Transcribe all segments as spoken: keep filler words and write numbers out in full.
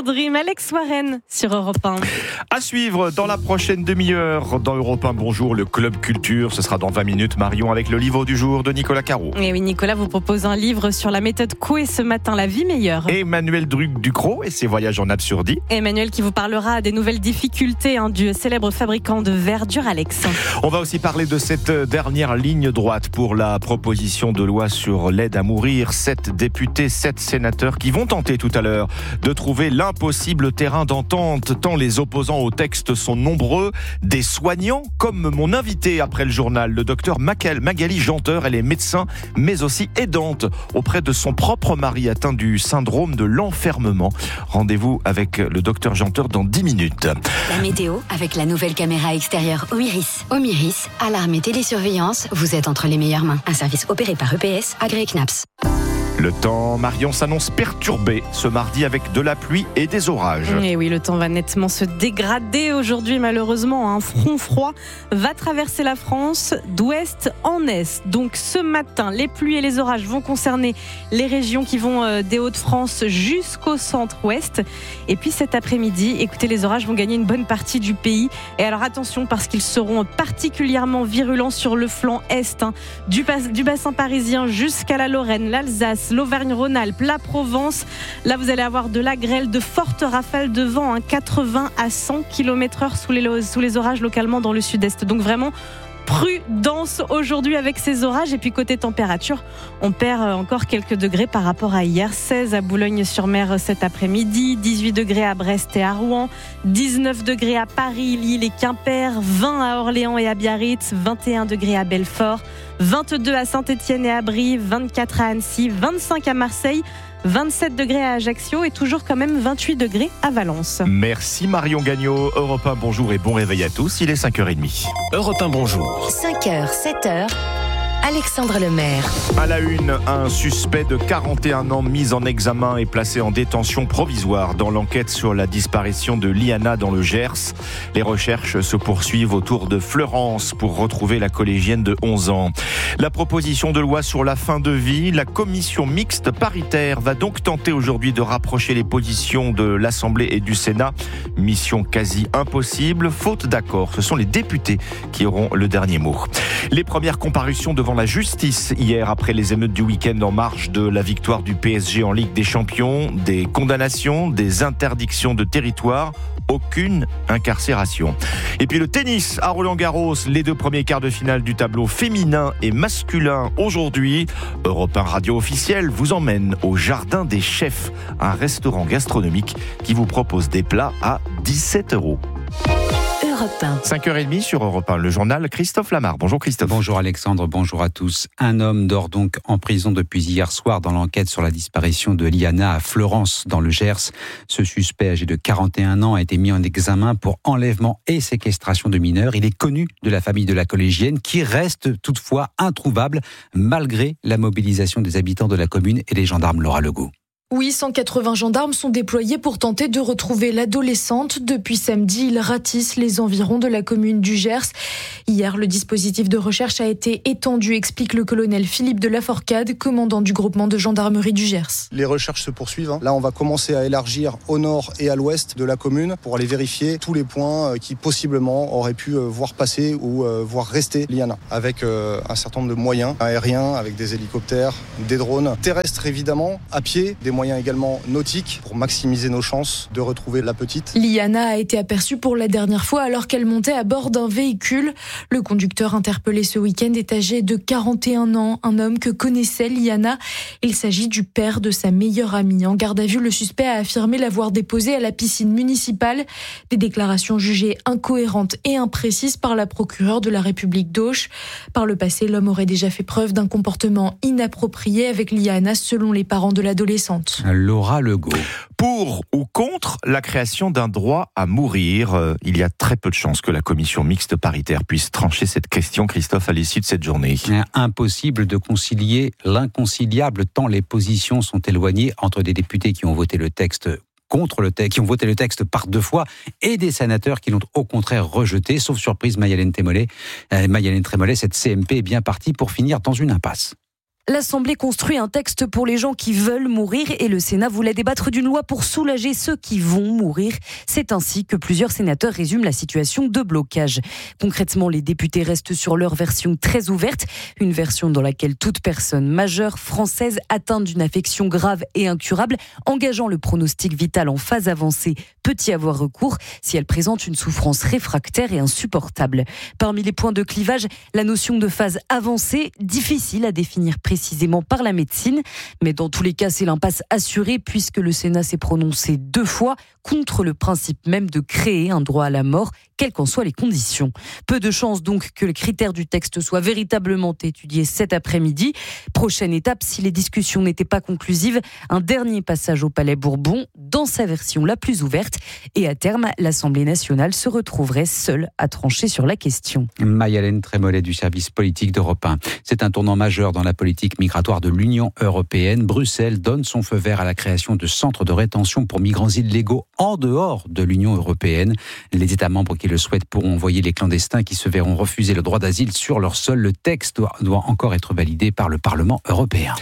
Dream, Alex Warren sur Europe un. À suivre dans la prochaine demi-heure dans Europe un. Bonjour, le Club Culture. Ce sera dans vingt minutes. Marion avec le livre du jour de Nicolas Caro. Et oui, Nicolas vous propose un livre sur la méthode Coué ce matin, La vie meilleure. Emmanuel Ducrot et ses voyages en Absurdie. Emmanuel qui vous parlera des nouvelles difficultés hein, du célèbre fabricant de verre Duralex. On va aussi parler de cette dernière ligne droite pour la proposition de loi sur l'aide à mourir. Sept députés, sept sénateurs qui vont tenter tout à l'heure de trouver l'impossible terrain d'entente, tant les opposants au texte sont nombreux. Des soignants, comme mon invité après le journal, le docteur Magali Janteur. Elle est médecin, mais aussi aidante auprès de son propre mari atteint du syndrome de l'enfermement. Rendez-vous avec le docteur Janteur dans dix minutes. La météo avec la nouvelle caméra extérieure Omiris. Omiris, alarme et télésurveillance, vous êtes entre les meilleures mains. Un service opéré par E P S, agréé C N A P S. Le temps, Marion, s'annonce perturbé ce mardi avec de la pluie et des orages. Et oui, le temps va nettement se dégrader aujourd'hui, malheureusement. Un front froid va traverser la France d'ouest en est. Donc ce matin, les pluies et les orages vont concerner les régions qui vont des Hauts-de-France jusqu'au centre-ouest. Et puis cet après-midi, écoutez, les orages vont gagner une bonne partie du pays. Et alors attention, parce qu'ils seront particulièrement virulents sur le flanc est, hein, du, bas, du bassin parisien jusqu'à la Lorraine, l'Alsace, l'Auvergne-Rhône-Alpes, la Provence. Là, vous allez avoir de la grêle, de fortes rafales de vent, hein, quatre-vingts à cent kilomètres heure sous les, sous les orages localement dans le sud-est. Donc vraiment, prudence aujourd'hui avec ces orages. Et puis côté température, on perd encore quelques degrés par rapport à hier. seize à Boulogne-sur-Mer cet après-midi, dix-huit degrés à Brest et à Rouen, dix-neuf degrés à Paris, Lille et Quimper, vingt à Orléans et à Biarritz, vingt et un degrés à Belfort, vingt-deux à Saint-Étienne et à Brie, vingt-quatre à Annecy, vingt-cinq à Marseille, vingt-sept degrés à Ajaccio et toujours quand même vingt-huit degrés à Valence. Merci Marion Gagnon. Europe un, bonjour et bon réveil à tous. Il est cinq heures trente. Europe un, bonjour. cinq heures, sept heures. Alexandre Lemaire. À la une, un suspect de quarante et un ans mis en examen et placé en détention provisoire dans l'enquête sur la disparition de Liana dans le Gers. Les recherches se poursuivent autour de Fleurance pour retrouver la collégienne de onze ans. La proposition de loi sur la fin de vie, la commission mixte paritaire va donc tenter aujourd'hui de rapprocher les positions de l'Assemblée et du Sénat. Mission quasi impossible, faute d'accord. Ce sont les députés qui auront le dernier mot. Les premières comparutions devant la justice hier après les émeutes du week-end en marge de la victoire du P S G en Ligue des Champions, des condamnations, des interdictions de territoire, aucune incarcération. Et puis le tennis à Roland-Garros, les deux premiers quarts de finale du tableau féminin et masculin aujourd'hui. Europe un Radio officielle vous emmène au Jardin des Chefs, un restaurant gastronomique qui vous propose des plats à dix-sept euros. cinq heures trente sur Europe un, le journal Christophe Lamar. Bonjour Christophe. Bonjour Alexandre, bonjour à tous. Un homme dort donc en prison depuis hier soir dans l'enquête sur la disparition de Liana à Fleurance dans le Gers. Ce suspect âgé de quarante et un ans a été mis en examen pour enlèvement et séquestration de mineurs. Il est connu de la famille de la collégienne qui reste toutefois introuvable malgré la mobilisation des habitants de la commune et des gendarmes. Laura Legault. Oui, cent quatre-vingts gendarmes sont déployés pour tenter de retrouver l'adolescente. Depuis samedi, ils ratissent les environs de la commune du Gers. Hier, le dispositif de recherche a été étendu, explique le colonel Philippe de Laforcade, commandant du groupement de gendarmerie du Gers. Les recherches se poursuivent. Là, on va commencer à élargir au nord et à l'ouest de la commune pour aller vérifier tous les points qui possiblement auraient pu voir passer ou voir rester Liana. Avec un certain nombre de moyens aériens, avec des hélicoptères, des drones, terrestres évidemment, à pied, des moyens également nautiques pour maximiser nos chances de retrouver la petite. Liana a été aperçue pour la dernière fois alors qu'elle montait à bord d'un véhicule. Le conducteur interpellé ce week-end est âgé de quarante et un ans, un homme que connaissait Liana. Il s'agit du père de sa meilleure amie. En garde à vue, le suspect a affirmé l'avoir déposée à la piscine municipale. Des déclarations jugées incohérentes et imprécises par la procureure de la République d'Auch. Par le passé, l'homme aurait déjà fait preuve d'un comportement inapproprié avec Liana selon les parents de l'adolescente. Laura Legault. Pour ou contre la création d'un droit à mourir, euh, il y a très peu de chances que la commission mixte paritaire puisse trancher cette question, Christophe, à l'issue de cette journée. Impossible de concilier l'inconciliable tant les positions sont éloignées entre des députés qui ont voté le texte contre le texte, qui ont voté le texte par deux fois, et des sénateurs qui l'ont au contraire rejeté. Sauf surprise, Mayalène Trémollet, euh, Mayalène Trémollet, cette C M P est bien partie pour finir dans une impasse. L'Assemblée construit un texte pour les gens qui veulent mourir et le Sénat voulait débattre d'une loi pour soulager ceux qui vont mourir. C'est ainsi que plusieurs sénateurs résument la situation de blocage. Concrètement, les députés restent sur leur version très ouverte, une version dans laquelle toute personne majeure française atteinte d'une affection grave et incurable, engageant le pronostic vital en phase avancée, peut y avoir recours si elle présente une souffrance réfractaire et insupportable. Parmi les points de clivage, la notion de phase avancée, difficile à définir précisément par la médecine, mais dans tous les cas, c'est l'impasse assurée puisque le Sénat s'est prononcé deux fois contre le principe même de créer un droit à la mort, quelles qu'en soient les conditions. Peu de chance donc que le critère du texte soit véritablement étudié cet après-midi. Prochaine étape, si les discussions n'étaient pas conclusives, un dernier passage au Palais Bourbon dans sa version la plus ouverte. Et à terme, l'Assemblée nationale se retrouverait seule à trancher sur la question. Maï-Hélène Trémollet du service politique d'Europe un. C'est un tournant majeur dans la politique migratoire de l'Union européenne. Bruxelles donne son feu vert à la création de centres de rétention pour migrants illégaux en dehors de l'Union européenne. Les États membres qui le souhaitent pourront envoyer les clandestins qui se verront refuser le droit d'asile sur leur sol. Le texte doit, doit encore être validé par le Parlement européen.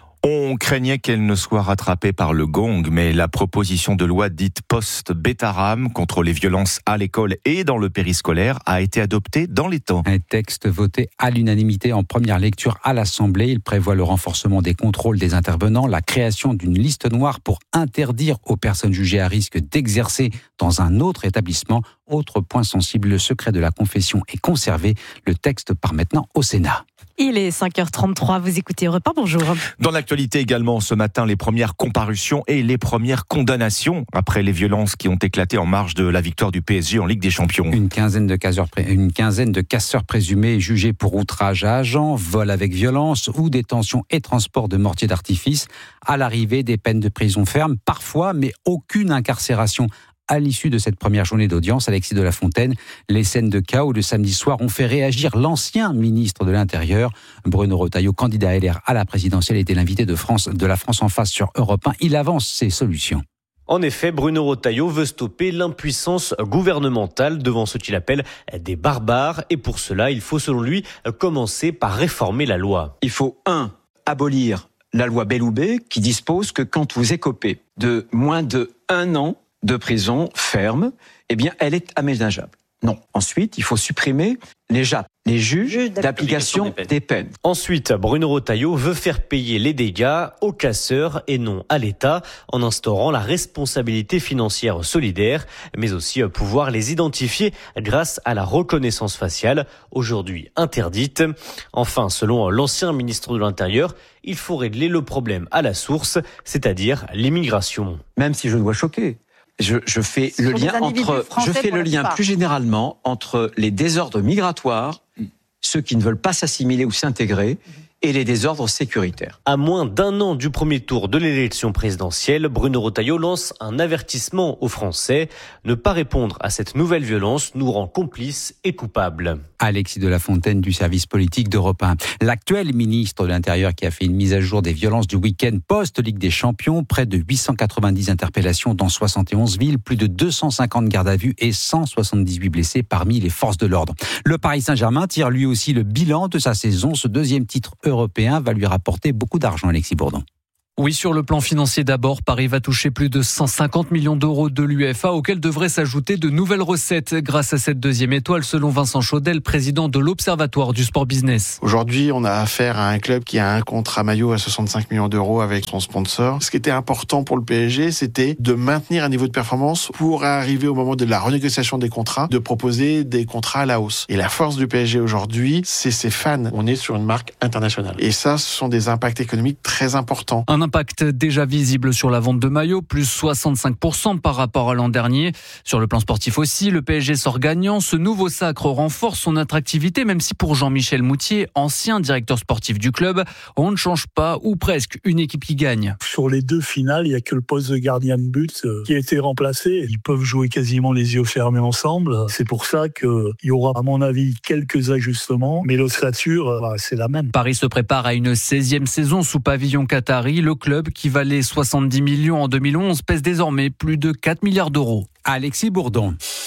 On craignait qu'elle ne soit rattrapée par le gong, mais la proposition de loi dite post-Bétaram contre les violences à l'école et dans le périscolaire a été adoptée dans les temps. Un texte voté à l'unanimité en première lecture à l'Assemblée. Il prévoit le renforcement des contrôles des intervenants, la création d'une liste noire pour interdire aux personnes jugées à risque d'exercer dans un autre établissement. Autre point sensible, le secret de la confession est conservé. Le texte part maintenant au Sénat. Il est cinq heures trente-trois, vous écoutez Europe un, bonjour. Dans l'actualité également, ce matin, les premières comparutions et les premières condamnations après les violences qui ont éclaté en marge de la victoire du P S G en Ligue des Champions. Une quinzaine de casseurs, une quinzaine de casseurs présumés jugés pour outrage à agent, vol avec violence ou détention et transport de mortiers d'artifice. À l'arrivée, des peines de prison ferme, parfois, mais aucune incarcération. À l'issue de cette première journée d'audience, Alexis de la Fontaine, les scènes de chaos de samedi soir ont fait réagir l'ancien ministre de l'Intérieur. Bruno Retailleau, candidat L R à la présidentielle, était l'invité de, France, de la France en face sur Europe un. Il avance ses solutions. En effet, Bruno Retailleau veut stopper l'impuissance gouvernementale devant ce qu'il appelle des barbares. Et pour cela, il faut, selon lui, commencer par réformer la loi. Il faut, un, abolir la loi Belloubet qui dispose que quand vous écopez de moins de un an de prison ferme, eh bien, elle est aménageable. Non. Ensuite, il faut supprimer les J A P, les juges d'application des peines. Ensuite, Bruno Retailleau veut faire payer les dégâts aux casseurs et non à l'État, en instaurant la responsabilité financière solidaire, mais aussi pouvoir les identifier grâce à la reconnaissance faciale, aujourd'hui interdite. Enfin, selon l'ancien ministre de l'Intérieur, il faut régler le problème à la source, c'est-à-dire l'immigration. Même si je dois choquer. Je, je fais le lien entre, je fais le lien plus généralement entre les désordres migratoires, ceux qui ne veulent pas s'assimiler ou s'intégrer, et les désordres sécuritaires. À moins d'un an du premier tour de l'élection présidentielle, Bruno Retailleau lance un avertissement aux Français. Ne pas répondre à cette nouvelle violence nous rend complices et coupables. Alexis de la Fontaine du service politique d'Europe un. L'actuel ministre de l'Intérieur qui a fait une mise à jour des violences du week-end post-Ligue des Champions, près de huit cent quatre-vingt-dix interpellations dans soixante et onze villes, plus de deux cent cinquante gardes à vue et cent soixante-dix-huit blessés parmi les forces de l'ordre. Le Paris Saint-Germain tire lui aussi le bilan de sa saison. Ce deuxième titre européen va lui rapporter beaucoup d'argent, Alexis Bourdon. Oui, sur le plan financier d'abord, Paris va toucher plus de cent cinquante millions d'euros de l'U E F A, auxquels devraient s'ajouter de nouvelles recettes grâce à cette deuxième étoile, selon Vincent Chaudel, président de l'Observatoire du Sport Business. Aujourd'hui, on a affaire à un club qui a un contrat maillot à soixante-cinq millions d'euros avec son sponsor. Ce qui était important pour le P S G, c'était de maintenir un niveau de performance pour arriver au moment de la renégociation des contrats, de proposer des contrats à la hausse. Et la force du P S G aujourd'hui, c'est ses fans. On est sur une marque internationale. Et ça, ce sont des impacts économiques très importants. Un impact déjà visible sur la vente de maillots, plus soixante-cinq pour cent par rapport à l'an dernier. Sur le plan sportif aussi, le P S G sort gagnant. Ce nouveau sacre renforce son attractivité, même si pour Jean-Michel Moutier, ancien directeur sportif du club, on ne change pas, ou presque, une équipe qui gagne. Sur les deux finales, il n'y a que le poste de gardien de but qui a été remplacé. Ils peuvent jouer quasiment les yeux fermés ensemble. C'est pour ça qu'il y aura, à mon avis, quelques ajustements, mais l'ossature, c'est la même. Paris se prépare à une seizième saison sous pavillon qatari. Le club, qui valait soixante-dix millions en deux mille onze, pèse désormais plus de quatre milliards d'euros. Alexis Bourdon.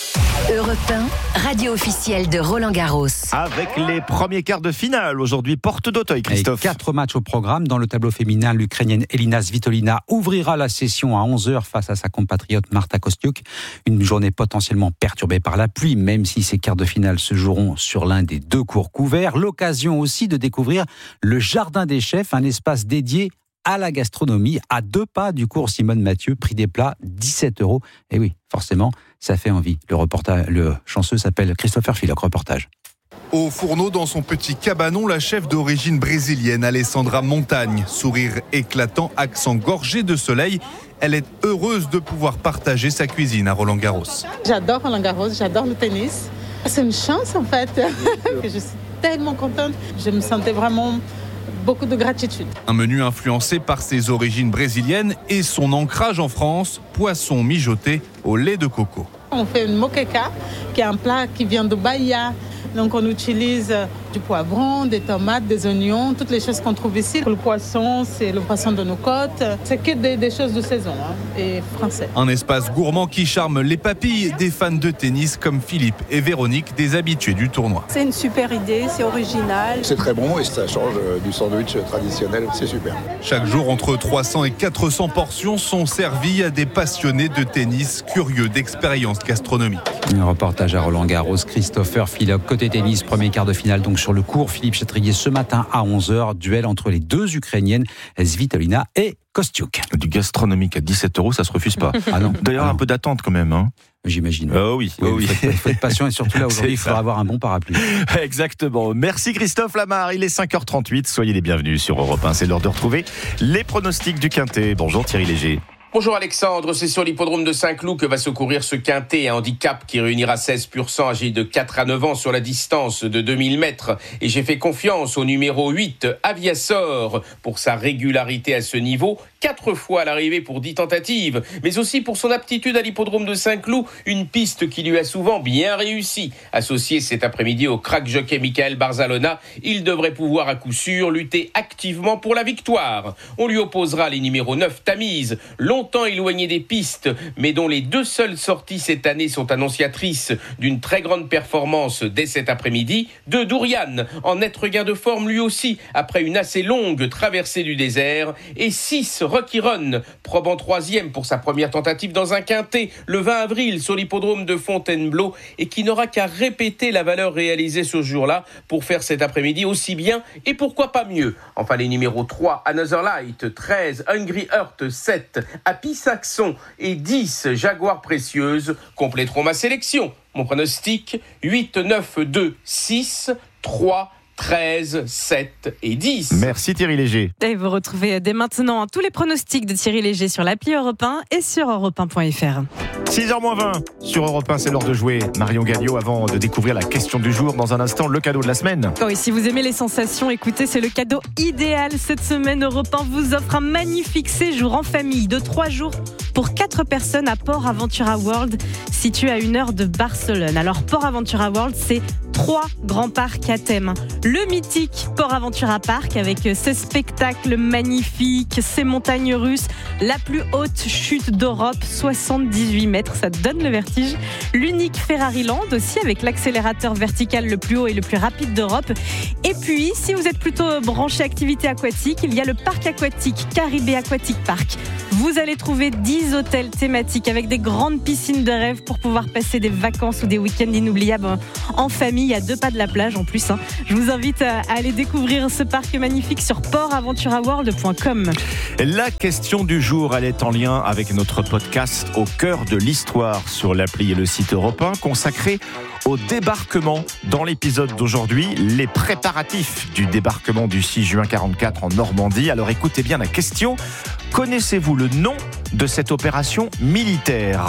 Europe un, radio officielle de Roland Garros. Avec les premiers quarts de finale aujourd'hui, porte d'Auteuil, Christophe. Et quatre matchs au programme. Dans le tableau féminin, l'Ukrainienne Elina Svitolina ouvrira la session à onze heures face à sa compatriote Marta Kostyuk. Une journée potentiellement perturbée par la pluie, même si ces quarts de finale se joueront sur l'un des deux courts couverts. L'occasion aussi de découvrir le Jardin des Chefs, un espace dédié à la gastronomie, à deux pas du cours Simone Mathieu, prix des plats dix-sept euros. Et oui, forcément, ça fait envie. Le, reportage, le chanceux s'appelle Christopher Phillock, reportage. Au fourneau, dans son petit cabanon, la chef d'origine brésilienne Alessandra Montagne. Sourire éclatant, accent gorgé de soleil. Elle est heureuse de pouvoir partager sa cuisine à Roland Garros. J'adore Roland Garros, j'adore le tennis. C'est une chance en fait. Je suis tellement contente. Je me sentais vraiment beaucoup de gratitude. Un menu influencé par ses origines brésiliennes et son ancrage en France, poisson mijoté au lait de coco. On fait une moqueca, qui est un plat qui vient de Bahia. Donc on utilise du poivron, des tomates, des oignons, toutes les choses qu'on trouve ici. Le poisson, c'est le poisson de nos côtes. C'est que des, des choses de saison hein, et français. Un espace gourmand qui charme les papilles des fans de tennis comme Philippe et Véronique, des habitués du tournoi. C'est une super idée, c'est original. C'est très bon et ça change du sandwich traditionnel, c'est super. Chaque jour, entre trois cents et quatre cents portions sont servies à des passionnés de tennis curieux d'expériences gastronomiques. Un reportage à Roland Garros, Christopher Phillock. Côté tennis, premier quart de finale donc sur le court Philippe Chatrier ce matin à onze heures. Duel entre les deux Ukrainiennes, Svitolina et Kostyuk. Du gastronomique à dix-sept euros, ça se refuse pas. Ah non. D'ailleurs, ah non. Un peu d'attente quand même. Hein. J'imagine. Oh oui, oui, oh oui. Il faut, faut être patient et surtout là aujourd'hui, il faudra avoir un bon parapluie. Exactement. Merci Christophe Lamar. Il est cinq heures trente-huit. Soyez les bienvenus sur Europe un. C'est l'heure de retrouver les pronostics du Quintet. Bonjour Thierry Léger. Bonjour Alexandre, c'est sur l'hippodrome de Saint-Cloud que va se courir ce quintet, un handicap qui réunira seize pur sang âgés de quatre à neuf ans sur la distance de deux mille mètres. Et j'ai fait confiance au numéro huit, Aviasor, pour sa régularité à ce niveau, quatre fois à l'arrivée pour dix tentatives, mais aussi pour son aptitude à l'hippodrome de Saint-Cloud, une piste qui lui a souvent bien réussi. Associé cet après-midi au crack jockey Michael Barzalona, il devrait pouvoir à coup sûr lutter activement pour la victoire. On lui opposera les numéros neuf, Tamise, longtemps éloigné des pistes, mais dont les deux seules sorties cette année sont annonciatrices d'une très grande performance dès cet après-midi, de Dourian, en net regain de forme lui aussi, après une assez longue traversée du désert, et six, Rocky Run, probant troisième pour sa première tentative dans un quintet, le vingt avril sur l'hippodrome de Fontainebleau, et qui n'aura qu'à répéter la valeur réalisée ce jour-là pour faire cet après-midi aussi bien, et pourquoi pas mieux. Enfin les numéros trois, Another Light, treize, Hungry Heart, sept, Happy Saxon et dix, Jaguar Précieuse, compléteront ma sélection. Mon pronostic, huit, neuf, deux, six, trois, treize, sept et dix. Merci Thierry Léger. Et vous retrouvez dès maintenant tous les pronostics de Thierry Léger sur l'appli Europe un et sur europe un point f r. six heures moins vingt sur Europe un, c'est l'heure de jouer. Marion Gagnot, avant de découvrir la question du jour, dans un instant, le cadeau de la semaine. Oh, et si vous aimez les sensations, écoutez, c'est le cadeau idéal. Cette semaine, Europe un vous offre un magnifique séjour en famille de trois jours pour quatre personnes à Port Aventura World, situé à une heure de Barcelone. Alors, Port Aventura World, c'est trois grands parcs à thème. Le mythique Port Aventura Park avec ses spectacles magnifiques, ses montagnes russes, la plus haute chute d'Europe, soixante-dix-huit mètres, ça donne le vertige. L'unique Ferrari Land aussi avec l'accélérateur vertical le plus haut et le plus rapide d'Europe. Et puis, si vous êtes plutôt branché activité aquatique, il y a le parc aquatique Caribé Aquatic Park. Vous allez trouver dix hôtels thématiques avec des grandes piscines de rêve pour pouvoir passer des vacances ou des week-ends inoubliables en famille à deux pas de la plage en plus. Hein. Je vous invite à aller découvrir ce parc magnifique sur port aventura world point com. La question du jour, elle est en lien avec notre podcast Au cœur de l'histoire sur l'appli et le site Europe un consacré au débarquement. Dans l'épisode d'aujourd'hui, les préparatifs du débarquement du six juin quarante-quatre en Normandie. Alors écoutez bien la question. Connaissez-vous le nom de cette opération militaire ?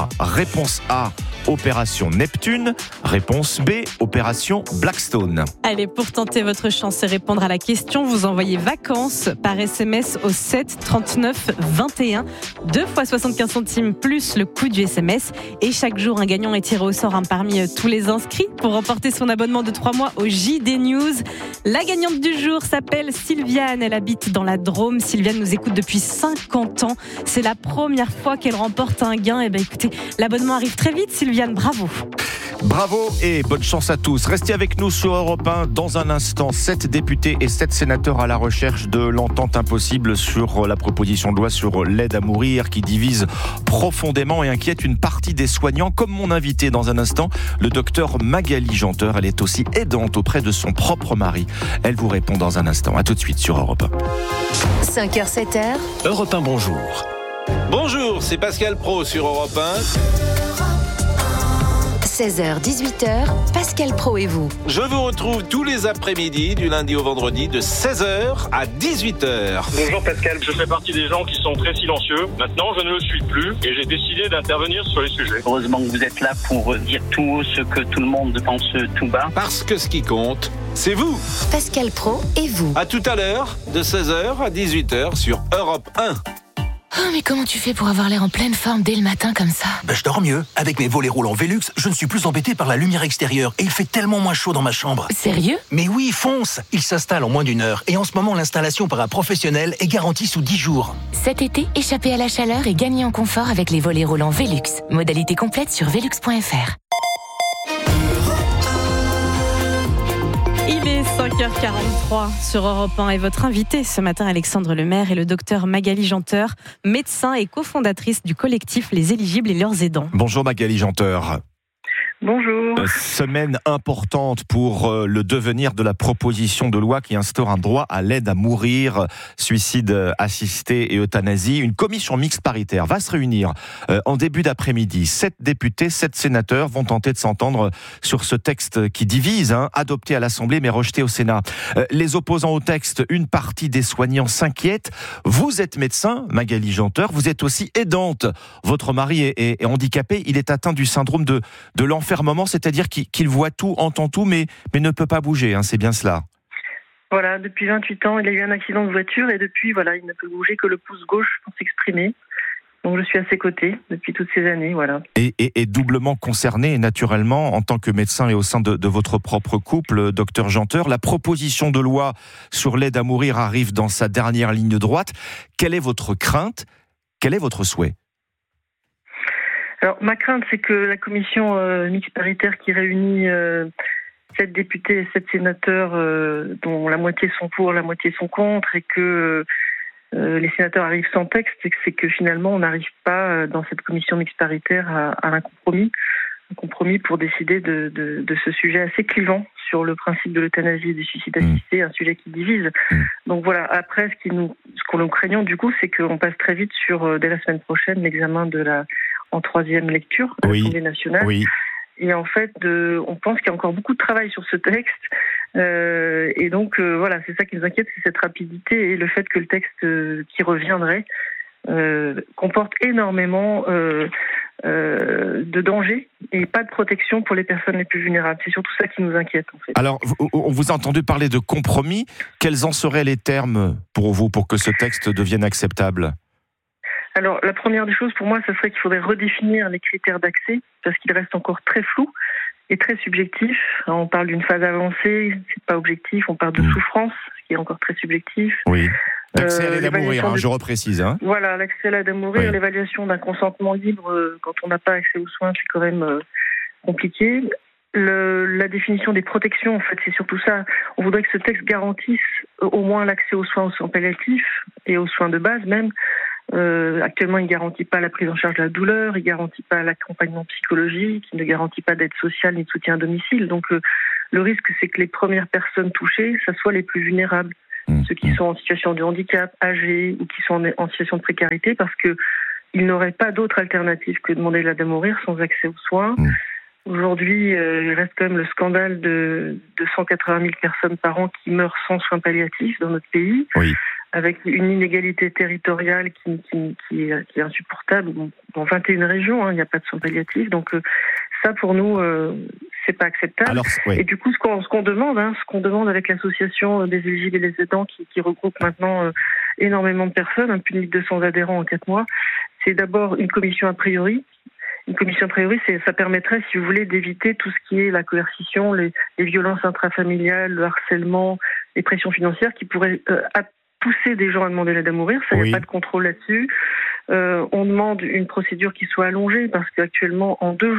Réponse A, opération Neptune. Réponse B, opération Blackstone. Allez, pour tenter votre chance et répondre à la question, vous envoyez vacances par S M S au sept trente-neuf vingt et un. deux fois soixante-quinze centimes plus le coût du S M S. Et chaque jour, un gagnant est tiré au sort hein, parmi tous les inscrits pour remporter son abonnement de trois mois au J D News. La gagnante du jour s'appelle Sylviane. Elle habite dans la Drôme. Sylviane nous écoute depuis cinquante ans. C'est la première fois qu'elle remporte un gain. Et ben écoutez, l'abonnement arrive très vite, Sylviane. Bravo. Bravo et bonne chance à tous. Restez avec nous sur Europe un dans un instant. Sept députés et sept sénateurs à la recherche de l'entente impossible sur la proposition de loi sur l'aide à mourir qui divise profondément et inquiète une partie des soignants. Comme mon invité dans un instant, le docteur Magali Janteur. Elle est aussi aidante auprès de son propre mari. Elle vous répond dans un instant. À tout de suite sur Europe un. cinq heures, sept heures. Europe un, bonjour. Bonjour, c'est Pascal Pro sur Europe un. seize heures, dix-huit heures, Pascal Pro et vous. Je vous retrouve tous les après-midi, du lundi au vendredi, de seize heures à dix-huit heures. Bonjour Pascal, je fais partie des gens qui sont très silencieux. Maintenant, je ne le suis plus et j'ai décidé d'intervenir sur les sujets. Heureusement que vous êtes là pour dire tout haut ce que tout le monde pense tout bas. Parce que ce qui compte, c'est vous. Pascal Pro et vous. À tout à l'heure, de seize heures à dix-huit heures sur Europe un. Oh, mais comment tu fais pour avoir l'air en pleine forme dès le matin comme ça ? Ben, je dors mieux. Avec mes volets roulants Velux, je ne suis plus embêté par la lumière extérieure et il fait tellement moins chaud dans ma chambre. Sérieux ? Mais oui, fonce ! Il s'installe en moins d'une heure et en ce moment, l'installation par un professionnel est garantie sous dix jours. Cet été, échappez à la chaleur et gagnez en confort avec les volets roulants Velux. Modalité complète sur velux point f r. Il est cinq heures quarante-trois sur Europe un et votre invité ce matin, Alexandre Lemaire, est le docteur Magali Janteur, médecin et cofondatrice du collectif Les Éligibles et leurs aidants. Bonjour Magali Janteur. Bonjour. Semaine importante pour le devenir de la proposition de loi qui instaure un droit à l'aide à mourir, suicide assisté et euthanasie. Une commission mixte paritaire va se réunir en début d'après-midi. Sept députés, sept sénateurs vont tenter de s'entendre sur ce texte qui divise, hein, adopté à l'Assemblée mais rejeté au Sénat. Les opposants au texte, une partie des soignants s'inquiète. Vous êtes médecin, Magali Janteur, vous êtes aussi aidante. Votre mari est, est, est handicapé, il est atteint du syndrome de, de l'enfermement. C'est-à-dire qu'il, qu'il voit tout, entend tout, mais, mais ne peut pas bouger, hein, c'est bien cela. Voilà, depuis vingt-huit ans, il a eu un accident de voiture et depuis, voilà, il ne peut bouger que le pouce gauche pour s'exprimer. Donc je suis à ses côtés depuis toutes ces années, voilà. Et, et, et doublement concerné, naturellement, en tant que médecin et au sein de, de votre propre couple, docteur Janteur, la proposition de loi sur l'aide à mourir arrive dans sa dernière ligne droite. Quelle est votre crainte ? Quel est votre souhait ? Alors, ma crainte, c'est que la commission euh, mixte paritaire qui réunit euh, sept députés et sept sénateurs, euh, dont la moitié sont pour, la moitié sont contre, et que euh, les sénateurs arrivent sans texte, c'est que, c'est que finalement, on n'arrive pas euh, dans cette commission mixte paritaire à, à un compromis, un compromis pour décider de, de, de ce sujet assez clivant sur le principe de l'euthanasie et du suicide assisté, un sujet qui divise. Donc voilà, après, ce, qui nous, ce qu'on nous craignons du coup, c'est qu'on passe très vite sur, euh, dès la semaine prochaine, l'examen de la en troisième lecture à oui, l'Assemblée nationale. Oui. Et en fait, de, on pense qu'il y a encore beaucoup de travail sur ce texte. Euh, et donc, euh, voilà, c'est ça qui nous inquiète, c'est cette rapidité et le fait que le texte euh, qui reviendrait euh, comporte énormément euh, euh, de dangers et pas de protection pour les personnes les plus vulnérables. C'est surtout ça qui nous inquiète, en fait. Alors, on vous a entendu parler de compromis. Quels en seraient les termes pour vous, pour que ce texte devienne acceptable ? Alors, la première des choses, pour moi, ce serait qu'il faudrait redéfinir les critères d'accès, parce qu'il reste encore très flou et très subjectif. On parle d'une phase avancée, c'est pas objectif, on parle de souffrance, ce qui est encore très subjectif. Oui. L'accès à l'aide à mourir, hein, de... je reprécise. Hein. Voilà, l'accès à l'aide à mourir, oui. L'évaluation d'un consentement libre, euh, quand on n'a pas accès aux soins, c'est quand même euh, compliqué. Le, la définition des protections, en fait, c'est surtout ça. On voudrait que ce texte garantisse au moins l'accès aux soins, aux soins palliatifs et aux soins de base même. Euh, actuellement, il ne garantit pas la prise en charge de la douleur, il ne garantit pas l'accompagnement psychologique, il ne garantit pas d'aide sociale ni de soutien à domicile. Donc, euh, le risque, c'est que les premières personnes touchées, ça soit les plus vulnérables, mmh. ceux qui sont en situation de handicap, âgés ou qui sont en, en situation de précarité, parce que ils n'auraient pas d'autre alternative que de demander l'aide à mourir sans accès aux soins. Mmh. Aujourd'hui, euh, il reste quand même le scandale de, de cent quatre-vingt mille personnes par an qui meurent sans soins palliatifs dans notre pays. Oui. Avec une inégalité territoriale qui, qui, qui, est, qui est insupportable. Dans vingt et une régions, hein, il n'y a pas de soins palliatifs. Donc euh, ça, pour nous, euh, c'est pas acceptable. Alors, oui. Et du coup, ce qu'on, ce qu'on demande, hein, ce qu'on demande avec l'association des éligibles et les aidants, qui, qui regroupe maintenant euh, énormément de personnes, un plus de mille deux cents adhérents en quatre mois, c'est d'abord une commission a priori. Une commission a priori, c'est, ça permettrait, si vous voulez, d'éviter tout ce qui est la coercition, les, les violences intrafamiliales, le harcèlement, les pressions financières qui pourraient euh, pousser des gens à demander l'aide à mourir. Ça, il oui. n'y a pas de contrôle là-dessus. Euh, on demande une procédure qui soit allongée parce qu'actuellement, en deux jours,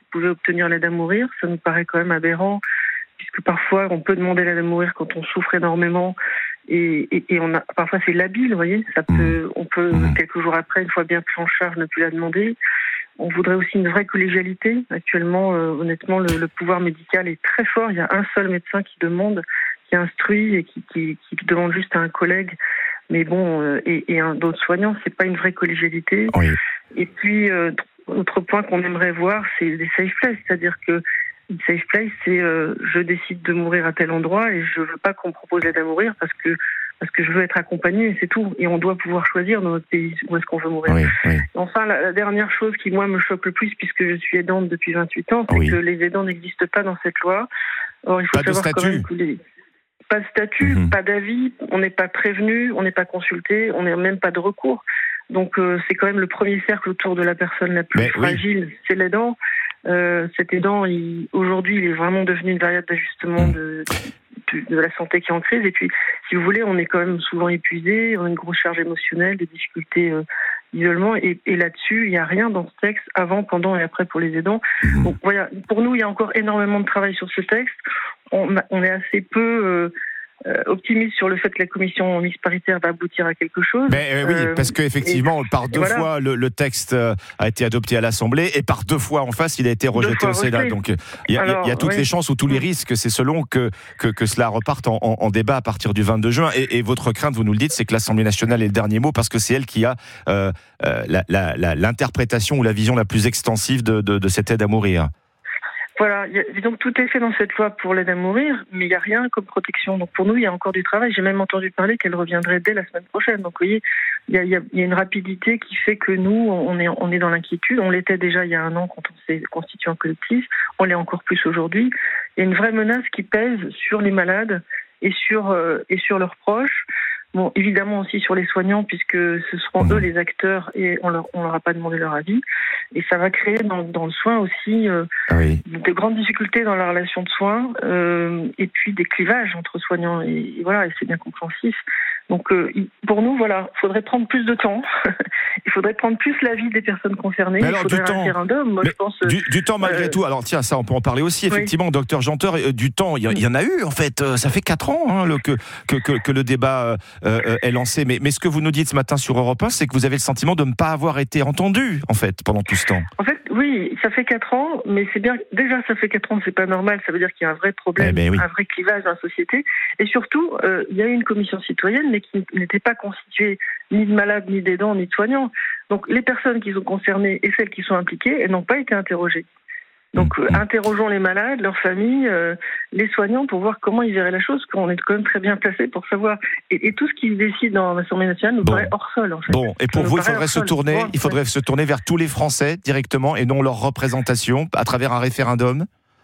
pouvaient obtenir l'aide à mourir. Ça nous paraît quand même aberrant, puisque parfois on peut demander l'aide à mourir quand on souffre énormément et, et, et on a, parfois c'est labile, vous voyez. Ça peut, on peut quelques jours après, une fois bien pris en charge, ne plus la demander. On voudrait aussi une vraie collégialité. Actuellement, euh, honnêtement, le, le pouvoir médical est très fort. Il y a un seul médecin qui demande, qui instruit et qui, qui, qui demande juste à un collègue. Mais bon, euh, et, et un d'autres soignants, c'est pas une vraie collégialité. Oui. Et puis, euh, autre point qu'on aimerait voir, c'est les safe places, c'est-à-dire que une safe place, c'est euh, je décide de mourir à tel endroit et je veux pas qu'on me propose l'aide à mourir parce que parce que je veux être accompagné, c'est tout. Et on doit pouvoir choisir dans notre pays où est-ce qu'on veut mourir. Oui, oui. Enfin, la, la dernière chose qui, moi, me choque le plus, puisque je suis aidante depuis vingt-huit ans, c'est oui. que les aidants n'existent pas dans cette loi. Or, il faut pas savoir quand même que les... Pas de statut, mmh. pas d'avis, on n'est pas prévenu, on n'est pas consulté, on n'a même pas de recours. Donc, euh, c'est quand même le premier cercle autour de la personne la plus Mais fragile, oui. c'est l'aidant. Euh, cet aidant, il, aujourd'hui, il est vraiment devenu une variable d'ajustement mmh. de... de la santé qui est en crise. Et puis, si vous voulez, on est quand même souvent épuisé, on a une grosse charge émotionnelle, des difficultés euh, d'isolement. Et, et là-dessus, il n'y a rien dans ce texte avant, pendant et après pour les aidants. Donc voilà, pour nous, il y a encore énormément de travail sur ce texte. On, on est assez peu euh, euh, optimiste sur le fait que la commission mixte paritaire va aboutir à quelque chose. Mais euh, oui, euh, parce qu'effectivement, par deux voilà. fois, le, le texte a été adopté à l'Assemblée et par deux fois en face, il a été rejeté au Sénat. Donc il y a, Alors, y a toutes oui. les chances ou tous les risques, c'est selon que, que, que cela reparte en, en, en débat à partir du vingt-deux juin. Et, et votre crainte, vous nous le dites, c'est que l'Assemblée nationale ait le dernier mot parce que c'est elle qui a euh, euh, la, la, la, l'interprétation ou la vision la plus extensive de, de, de cette aide à mourir. Voilà, y a, donc tout est fait dans cette loi pour l'aide à mourir, mais il n'y a rien comme protection. Donc pour nous, il y a encore du travail. J'ai même entendu parler qu'elle reviendrait dès la semaine prochaine. Donc vous voyez, il y a, y a, y a une rapidité qui fait que nous, on est, on est dans l'inquiétude. On l'était déjà il y a un an quand on s'est constitué en collectif. On l'est encore plus aujourd'hui. Il y a une vraie menace qui pèse sur les malades et sur, euh, et sur leurs proches. Bon, évidemment aussi sur les soignants, puisque ce seront eux les acteurs et on leur, on leur a pas demandé leur avis. Et ça va créer dans, dans le soin aussi euh, oui. de grandes difficultés dans la relation de soins euh, et puis des clivages entre soignants. Et, et voilà, et c'est bien compréhensif. Donc euh, pour nous, voilà, il faudrait prendre plus de temps. Il faudrait prendre plus l'avis des personnes concernées. Alors, il faudrait du un temps, référendum. Moi, je pense, du, du temps malgré euh, tout. Alors tiens, ça on peut en parler aussi. Effectivement, oui. docteur Janteur, euh, du temps, il y, y en a eu en fait. Euh, ça fait quatre ans hein, le, que, que, que, que le débat euh, euh, est lancé. Mais, mais ce que vous nous dites ce matin sur Europe un, c'est que vous avez le sentiment de ne pas avoir été entendu en fait pendant tout ce temps. En fait, oui, ça fait quatre ans, mais c'est bien. Déjà, ça fait quatre ans, c'est pas normal. Ça veut dire qu'il y a un vrai problème, eh ben oui. un vrai clivage dans la société. Et surtout, euh, il y a eu une commission citoyenne, mais qui n'était pas constituée ni de malades, ni d'aidants, ni de soignants. Donc les personnes qui sont concernées et celles qui sont impliquées, elles n'ont pas été interrogées. Donc euh, interrogeons les malades, leurs familles, euh, les soignants pour voir comment ils verraient la chose, qu'on est quand même très bien placé pour savoir. Et, et tout ce qui se décide dans l'Assemblée nationale nous bon. paraît hors sol. En fait. Bon, et pour Ça vous, il faudrait se tourner, bon, il faudrait ouais. se tourner vers tous les Français directement et non leur représentation à travers un référendum.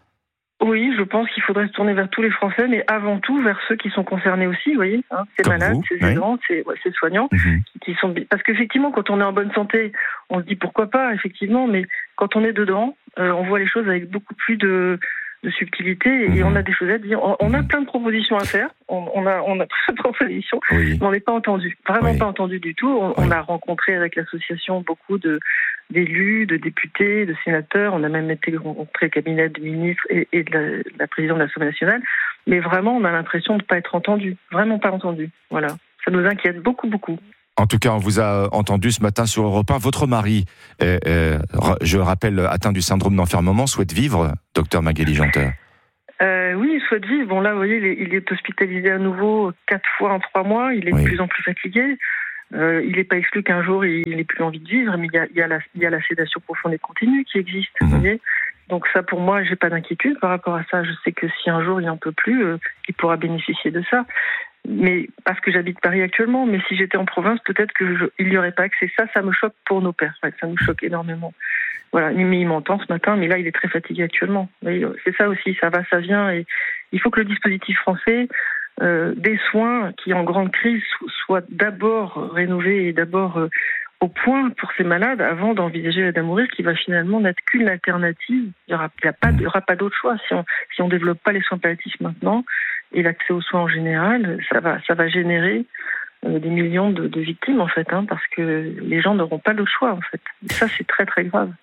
Oui, je pense qu'il faudrait se tourner vers tous les Français, mais avant tout vers ceux qui sont concernés aussi, vous voyez, hein, ces Comme malades, vous, ces aidants, oui. ces, ouais, ces soignants, mmh. qui sont parce qu'effectivement, quand on est en bonne santé, on se dit pourquoi pas, effectivement, mais quand on est dedans, euh, on voit les choses avec beaucoup plus de, de subtilité et mmh. on a des choses à dire. On, on a plein de propositions à faire, on, on a on a plein de propositions, oui. mais on n'est pas entendu, vraiment oui. pas entendu du tout. On, oui. on a rencontré avec l'association beaucoup de d'élus, de députés, de sénateurs. On a même été rencontré le cabinet du ministre et, et de, la, de la présidente de l'Assemblée nationale. Mais vraiment, on a l'impression de ne pas être entendu. Vraiment pas entendu. Voilà. Ça nous inquiète beaucoup, beaucoup. En tout cas, on vous a entendu ce matin sur Europe un. Votre mari, euh, euh, je rappelle, atteint du syndrome d'enfermement, souhaite vivre, docteur Magali Janteur. Euh, oui, il souhaite vivre. Bon, là, vous voyez, il est, il est hospitalisé à nouveau quatre fois en trois mois. Il est oui. de plus en plus fatigué. Euh, il n'est pas exclu qu'un jour il n'ait plus envie de vivre, mais il y a, il y a, la, il y a la sédation profonde et continue qui existe. Mmh. Vous voyez. Donc ça, pour moi, j'ai pas d'inquiétude par rapport à ça. Je sais que si un jour il n'en peut plus, euh, il pourra bénéficier de ça. Mais parce que j'habite Paris actuellement, mais si j'étais en province, peut-être qu'il n'y aurait pas accès. Ça, ça me choque pour nos pères. Ouais, ça nous choque énormément. Voilà, mais il m'entend ce matin, mais là, il est très fatigué actuellement. C'est ça aussi, ça va, ça vient. Et il faut que le dispositif français euh, des soins qui, en grande crise, soit d'abord rénové et d'abord euh, au point pour ces malades avant d'envisager l'aide à mourir, qui va finalement n'être qu'une alternative. Il n'y aura, il y a pas, il y aura pas d'autre choix. Si on si on développe pas les soins palliatifs maintenant et l'accès aux soins en général, ça va ça va générer euh, des millions de, de victimes en fait, hein, parce que les gens n'auront pas d'autre choix en fait. Et ça, c'est très très grave.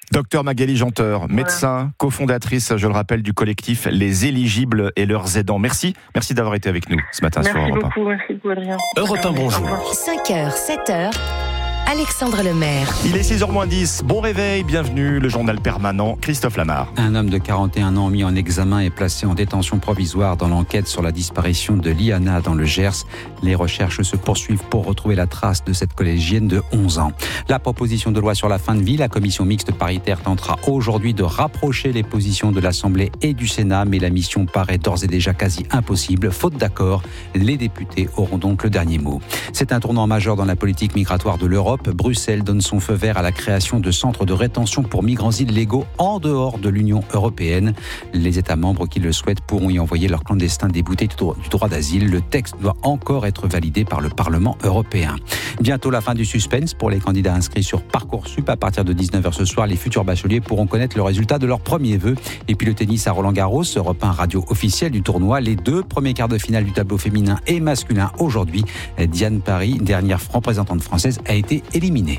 Docteur Magali Janteur, médecin, voilà. cofondatrice, je le rappelle, du collectif Les Éligibles et leurs aidants. Merci, merci d'avoir été avec nous ce matin merci sur Europe un. Merci beaucoup, merci beaucoup Adrien. Europe un, bonjour. cinq heures, sept heures. Alexandre Lemaire. Il est six heures moins dix. Bon réveil, bienvenue, le journal permanent, Christophe Lamar. Un homme de quarante et un ans mis en examen et placé en détention provisoire dans l'enquête sur la disparition de Liana dans le Gers. Les recherches se poursuivent pour retrouver la trace de cette collégienne de onze ans. La proposition de loi sur la fin de vie, la commission mixte paritaire tentera aujourd'hui de rapprocher les positions de l'Assemblée et du Sénat, mais la mission paraît d'ores et déjà quasi impossible. Faute d'accord, les députés auront donc le dernier mot. C'est un tournant majeur dans la politique migratoire de l'Europe. Bruxelles donne son feu vert à la création de centres de rétention pour migrants illégaux en dehors de l'Union européenne. Les États membres qui le souhaitent pourront y envoyer leurs clandestins déboutés du droit d'asile. Le texte doit encore être validé par le Parlement européen. Bientôt la fin du suspense pour les candidats inscrits sur Parcoursup. À partir de dix-neuf heures ce soir, les futurs bacheliers pourront connaître le résultat de leur premier vœu. Et puis le tennis à Roland-Garros, Europe un radio officiel du tournoi. Les deux premiers quarts de finale du tableau féminin et masculin aujourd'hui. Diane Paris, dernière représentante française, a été éliminée.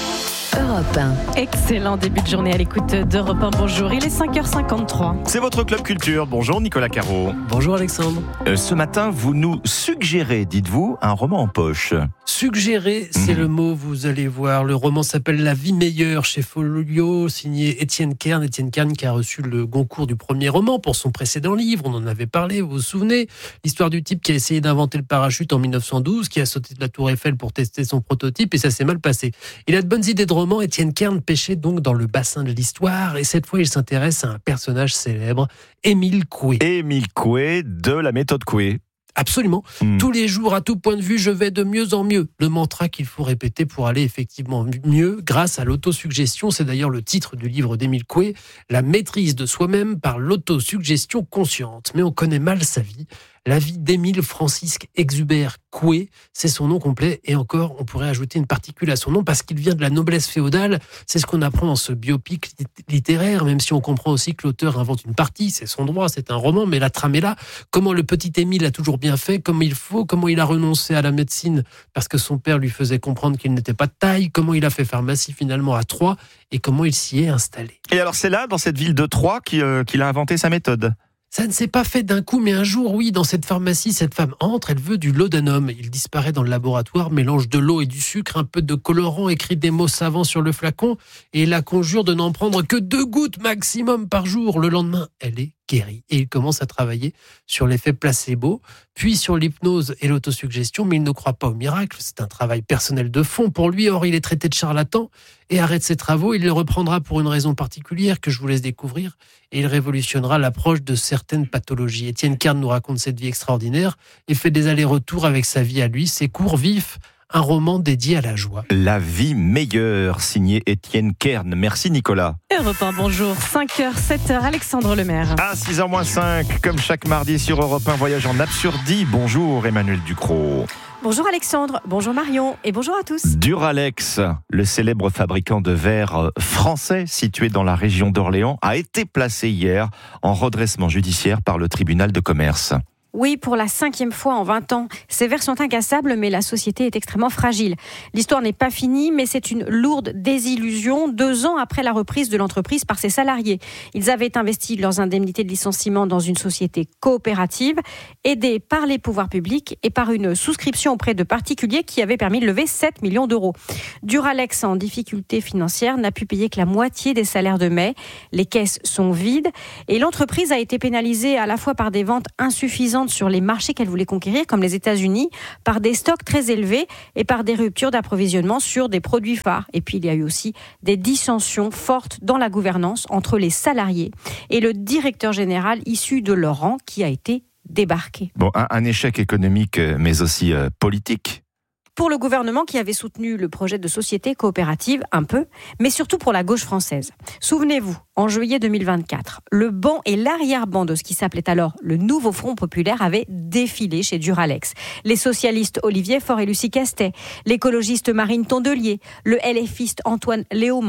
Europe un. Excellent début de journée à l'écoute d'Europe un. Bonjour, il est cinq heures cinquante-trois. C'est votre Club Culture. Bonjour Nicolas Caro. Bonjour Alexandre. Euh, ce matin, vous nous suggérez, dites-vous, un roman en poche. Suggérer, c'est mmh. le mot, vous allez voir. Le roman s'appelle La vie meilleure chez Folio, signé Étienne Kern. Étienne Kern qui a reçu le Goncourt du premier roman pour son précédent livre. On en avait parlé, vous vous souvenez. L'histoire du type qui a essayé d'inventer le parachute en dix-neuf cent douze, qui a sauté de la Tour Eiffel pour tester son prototype et ça s'est mal passé. Il a de bonnes idées de roman. Étienne Kern pêchait donc dans le bassin de l'histoire et cette fois il s'intéresse à un personnage célèbre, Émile Coué. Émile Coué de la méthode Coué. Absolument. Mmh. Tous les jours, à tout point de vue, je vais de mieux en mieux. Le mantra qu'il faut répéter pour aller effectivement mieux grâce à l'autosuggestion. C'est d'ailleurs le titre du livre d'Émile Coué, La maîtrise de soi-même par l'autosuggestion consciente. Mais on connaît mal sa vie. La vie d'Émile Francisque Exubert Coué, c'est son nom complet. Et encore, on pourrait ajouter une particule à son nom parce qu'il vient de la noblesse féodale. C'est ce qu'on apprend dans ce biopic littéraire, même si on comprend aussi que l'auteur invente une partie. C'est son droit, c'est un roman, mais la trame est là. Comment le petit Émile a toujours bien fait, comme il faut, comment il a renoncé à la médecine parce que son père lui faisait comprendre qu'il n'était pas de taille, comment il a fait pharmacie finalement à Troyes et comment il s'y est installé. Et alors c'est là, dans cette ville de Troyes, qu'il, euh, qu'il a inventé sa méthode. Ça ne s'est pas fait d'un coup, mais un jour, oui, dans cette pharmacie, cette femme entre, elle veut du laudanum. Il disparaît dans le laboratoire, mélange de l'eau et du sucre, un peu de colorant, écrit des mots savants sur le flacon, et la conjure de n'en prendre que deux gouttes maximum par jour. Le lendemain, elle est guéri. Et il commence à travailler sur l'effet placebo, puis sur l'hypnose et l'autosuggestion, mais il ne croit pas au miracle. C'est un travail personnel de fond pour lui. Or, il est traité de charlatan et arrête ses travaux. Il les reprendra pour une raison particulière que je vous laisse découvrir et il révolutionnera l'approche de certaines pathologies. Étienne Kern nous raconte cette vie extraordinaire et fait des allers-retours avec sa vie à lui, ses cours vifs, un roman dédié à la joie. La vie meilleure, signé Étienne Kern. Merci Nicolas. Europe un, bonjour. cinq heures, sept heures, Alexandre Lemaire. À six heures moins cinq, comme chaque mardi sur Europe un, voyage en absurdie. Bonjour Emmanuel Ducrot. Bonjour Alexandre, bonjour Marion et bonjour à tous. Duralex, le célèbre fabricant de verre français situé dans la région d'Orléans, a été placé hier en redressement judiciaire par le tribunal de commerce. Oui, pour la cinquième fois en vingt ans. Ces verres sont incassables, mais la société est extrêmement fragile. L'histoire n'est pas finie, mais c'est une lourde désillusion, deux ans après la reprise de l'entreprise par ses salariés. Ils avaient investi leurs indemnités de licenciement dans une société coopérative, aidée par les pouvoirs publics et par une souscription auprès de particuliers qui avait permis de lever sept millions d'euros. Duralex, en difficulté financière, n'a pu payer que la moitié des salaires de mai. Les caisses sont vides et l'entreprise a été pénalisée à la fois par des ventes insuffisantes sur les marchés qu'elle voulait conquérir, comme les États-Unis, par des stocks très élevés et par des ruptures d'approvisionnement sur des produits phares. Et puis, il y a eu aussi des dissensions fortes dans la gouvernance entre les salariés et le directeur général issu de leur rang qui a été débarqué. Bon, un, un échec économique, mais aussi euh, politique. Pour le gouvernement qui avait soutenu le projet de société coopérative, un peu, mais surtout pour la gauche française. Souvenez-vous, en juillet deux mille vingt-quatre, le banc et l'arrière-ban de ce qui s'appelait alors le nouveau Front populaire avaient défilé chez Duralex. Les socialistes Olivier Faure et Lucie Castet, l'écologiste Marine Tondelier, le LFiste Antoine Léaumont,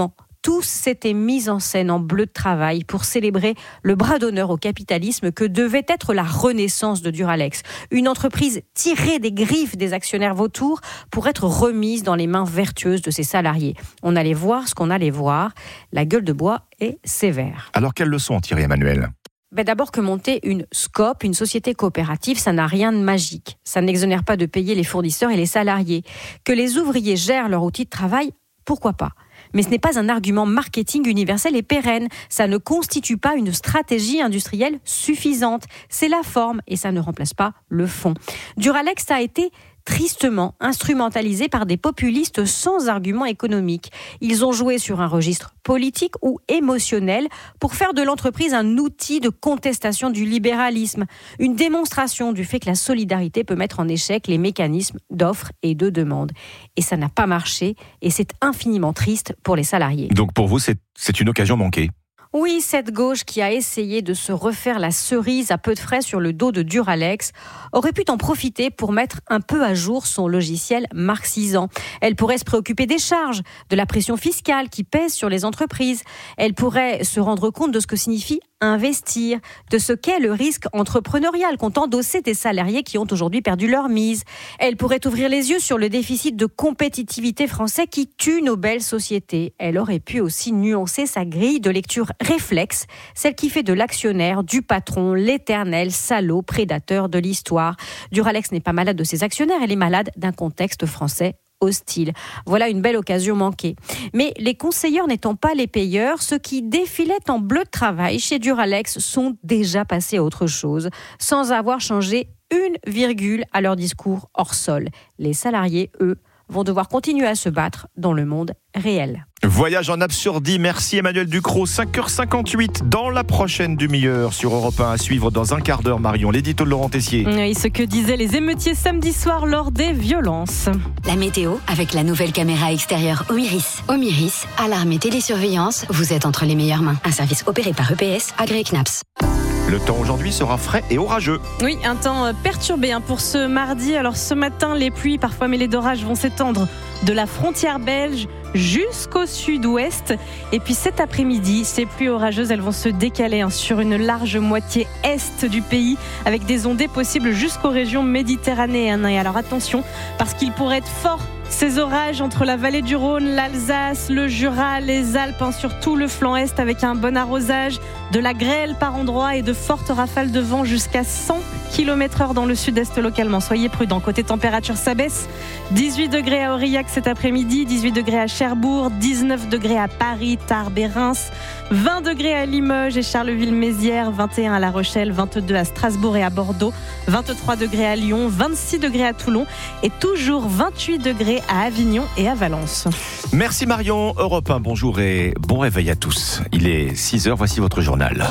tous s'étaient mis en scène en bleu de travail pour célébrer le bras d'honneur au capitalisme que devait être la renaissance de Duralex. Une entreprise tirée des griffes des actionnaires vautours pour être remise dans les mains vertueuses de ses salariés. On allait voir ce qu'on allait voir. La gueule de bois est sévère. Alors, quelles leçons en tirer, Emmanuel ? Ben d'abord que monter une S C O P, une société coopérative, ça n'a rien de magique. Ça n'exonère pas de payer les fournisseurs et les salariés. Que les ouvriers gèrent leur outil de travail, pourquoi pas ? Mais ce n'est pas un argument marketing universel et pérenne. Ça ne constitue pas une stratégie industrielle suffisante. C'est la forme et ça ne remplace pas le fond. Duralex a été tristement instrumentalisé par des populistes sans argument économique. Ils ont joué sur un registre politique ou émotionnel pour faire de l'entreprise un outil de contestation du libéralisme, une démonstration du fait que la solidarité peut mettre en échec les mécanismes d'offre et de demande. Et ça n'a pas marché et c'est infiniment triste pour les salariés. Donc pour vous, c'est, c'est une occasion manquée ? Oui, cette gauche qui a essayé de se refaire la cerise à peu de frais sur le dos de Duralex aurait pu en profiter pour mettre un peu à jour son logiciel marxisant. Elle pourrait se préoccuper des charges, de la pression fiscale qui pèse sur les entreprises. Elle pourrait se rendre compte de ce que signifie investir, de ce qu'est le risque entrepreneurial qu'ont endossé des salariés qui ont aujourd'hui perdu leur mise. Elle pourrait ouvrir les yeux sur le déficit de compétitivité français qui tue nos belles sociétés. Elle aurait pu aussi nuancer sa grille de lecture réflexe, celle qui fait de l'actionnaire, du patron, l'éternel salaud prédateur de l'histoire. Duralex n'est pas malade de ses actionnaires, elle est malade d'un contexte français hostile. Voilà une belle occasion manquée. Mais les conseilleurs n'étant pas les payeurs, ceux qui défilaient en bleu de travail chez Duralex sont déjà passés à autre chose, sans avoir changé une virgule à leur discours hors sol. Les salariés, eux, vont devoir continuer à se battre dans le monde réel. Voyage en absurdie, merci Emmanuel Ducrot. cinq heures cinquante-huit dans la prochaine demi-heure sur Europe un à suivre dans un quart d'heure, Marion. L'édito de Laurent Tessier. Oui, ce que disaient les émeutiers samedi soir lors des violences. La météo avec la nouvelle caméra extérieure Omiris. Omiris, alarme et télésurveillance, vous êtes entre les meilleures mains. Un service opéré par E P S, agréé C N A P S. Le temps aujourd'hui sera frais et orageux. Oui, un temps perturbé hein, pour ce mardi. Alors ce matin, les pluies, parfois mêlées d'orages, vont s'étendre de la frontière belge jusqu'au sud-ouest. Et puis cet après-midi, ces pluies orageuses, elles vont se décaler hein, sur une large moitié est du pays, avec des ondées possibles jusqu'aux régions méditerranéennes. Et alors attention, parce qu'il pourrait être fort. Ces orages entre la vallée du Rhône, l'Alsace, le Jura, les Alpes, hein, surtout le flanc est avec un bon arrosage, de la grêle par endroits et de fortes rafales de vent jusqu'à cent kilomètres heure dans le sud-est localement. Soyez prudents. Côté température, ça baisse. dix-huit degrés à Aurillac cet après-midi, dix-huit degrés à Cherbourg, dix-neuf degrés à Paris, Tarbes et Reims, vingt degrés à Limoges et Charleville-Mézières, vingt et un à La Rochelle, vingt-deux à Strasbourg et à Bordeaux, vingt-trois degrés à Lyon, vingt-six degrés à Toulon et toujours vingt-huit degrés à Avignon et à Valence. Merci Marion. Europe un, bonjour et bon réveil à tous. Il est six heures, voici votre journal.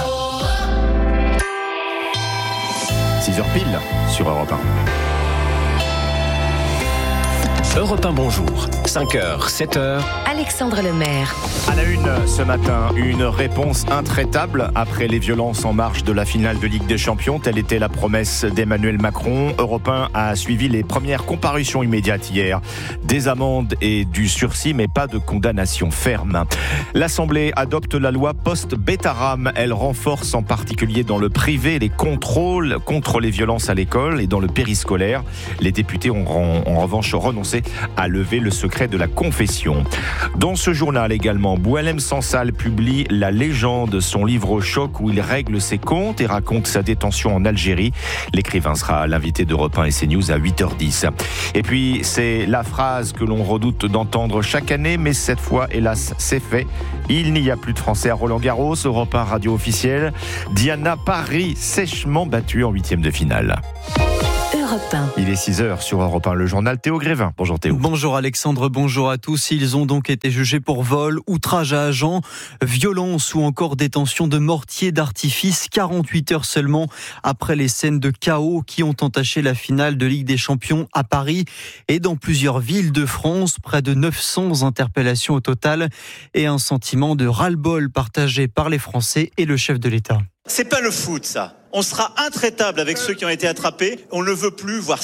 six heures pile sur Europe un. Europe un, bonjour. cinq heures, sept heures. Alexandre Lemaire. À la une ce matin, une réponse intraitable après les violences en marge de la finale de Ligue des Champions. Telle était la promesse d'Emmanuel Macron. Europe un a suivi les premières comparutions immédiates hier. Des amendes et du sursis, mais pas de condamnation ferme. L'Assemblée adopte la loi post-Bétaram. Elle renforce en particulier dans le privé les contrôles contre les violences à l'école et dans le périscolaire. Les députés ont en revanche renoncé à lever le secret de la confession. Dans ce journal également, Boualem Sansal publie La légende, son livre au choc où il règle ses comptes et raconte sa détention en Algérie. L'écrivain sera l'invité d'Europe un et CNews à huit heures dix. Et puis, c'est la phrase que l'on redoute d'entendre chaque année, mais cette fois, hélas, c'est fait. Il n'y a plus de Français à Roland-Garros. Europe un radio officielle. Diana Paris sèchement battue en huitième de finale. Europe un. Il est six heures sur Europe un, le journal Théo Grévin. Bonjour Théo. Bonjour Alexandre, bonjour à tous. Ils ont donc été jugés pour vol, outrage à agent, violence ou encore détention de mortiers d'artifice quarante-huit heures seulement après les scènes de chaos qui ont entaché la finale de Ligue des Champions à Paris et dans plusieurs villes de France. Près de neuf cents interpellations au total et un sentiment de ras-le-bol partagé par les Français et le chef de l'État. C'est pas le foot, ça. On sera intraitable avec ceux qui ont été attrapés. On ne veut plus voir ça.